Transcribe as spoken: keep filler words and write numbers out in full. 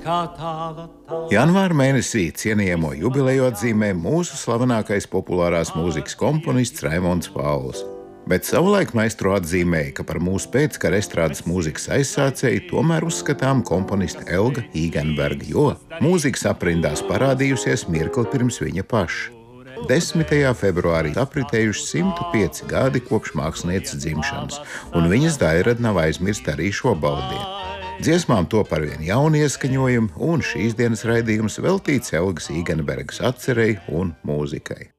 Janvāra mēnesī cienījamo jubileju atzīmē mūsu slavenākais populārās mūzikas komponists Raimonds Pauls. Bet savulaik maestro atzīmēja, ka par mūsu pēckara estrādes mūzikas aizsācēju tomēr uzskatām komponiste Elga Īgenberga, jo mūzikas aprindās parādījusies mirkli pirms viņa paša. desmitajā februārī apritējuši simt pieci gadi kopš mākslinieces dzimšanas, un viņas daļrada nav aizmirst arī šo baldienu. Dziesmām top arvien jauni ieskaņojumi, un šīs dienas raidījums veltīts Elgas Īgenbergas atcerei un mūzikai.